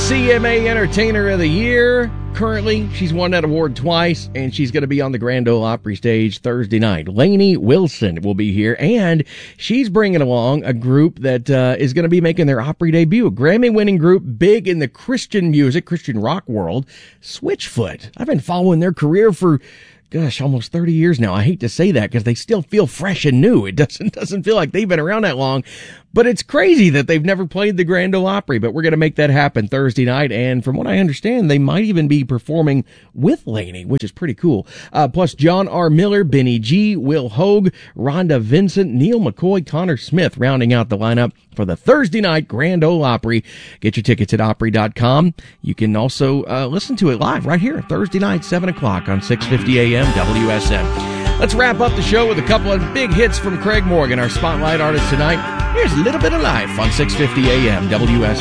CMA Entertainer of the Year. Currently, she's won that award twice, and she's going to be on the Grand Ole Opry stage Thursday night. Lainey Wilson will be here, and she's bringing along a group that is going to be making their Opry debut. A Grammy-winning group, big in the Christian music, Christian rock world, Switchfoot. I've been following their career for almost 30 years now. I hate to say that because they still feel fresh and new. It doesn't feel like they've been around that long, but it's crazy that they've never played the Grand Ole Opry, but we're going to make that happen Thursday night. And from what I understand, they might even be performing with Lainey, which is pretty cool. Plus John R. Miller, Benny G, Will Hogue, Rhonda Vincent, Neil McCoy, Connor Smith, rounding out the lineup for the Thursday night Grand Ole Opry. Get your tickets at Opry.com. You can also listen to it live right here Thursday night, 7 o'clock on 650 AM WSM. Let's wrap up the show with a couple of big hits from Craig Morgan, our spotlight artist tonight. Here's a little bit of life on 650 AM WSM.